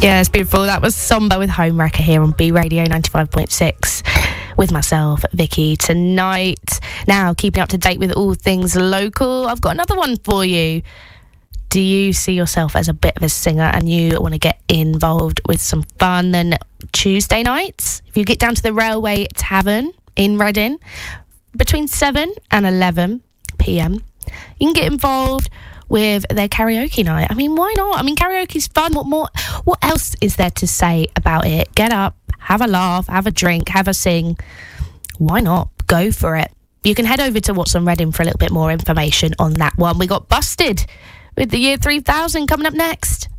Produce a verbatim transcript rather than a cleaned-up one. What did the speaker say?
Yeah, it's beautiful. That was Somber with Homewrecker here on B Radio ninety-five point six with myself, Vicky, tonight. Now, keeping up to date with all things local, I've got another one for you. Do you see yourself as a bit of a singer and you want to get involved with some fun? Then Tuesday nights, if you get down to the Railway Tavern in Reading, between seven and eleven p.m, you can get involved with their karaoke night. I mean, why not? I mean, karaoke's fun. What more? What else is there to say about it? Get up, have a laugh, have a drink, have a sing. Why not? Go for it. You can head over to What's on Reading for a little bit more information on that one. We got Busted with the Year three thousand coming up next.